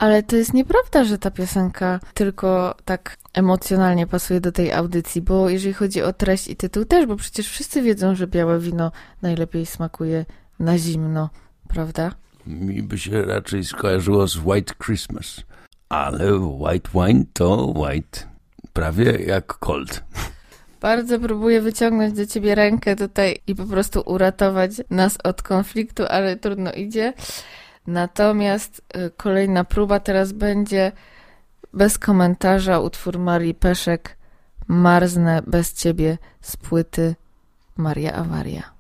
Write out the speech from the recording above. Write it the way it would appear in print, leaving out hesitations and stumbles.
Ale to jest nieprawda, że ta piosenka tylko tak emocjonalnie pasuje do tej audycji, bo jeżeli chodzi o treść i tytuł też, bo przecież wszyscy wiedzą, że białe wino najlepiej smakuje na zimno, prawda? Mi by się raczej skojarzyło z White Christmas, ale white wine to white, prawie jak cold. Bardzo próbuję wyciągnąć do ciebie rękę tutaj i po prostu uratować nas od konfliktu, ale trudno idzie. Natomiast kolejna próba teraz będzie bez komentarza utwór Marii Peszek, Marznę bez ciebie z płyty Maria Awaria.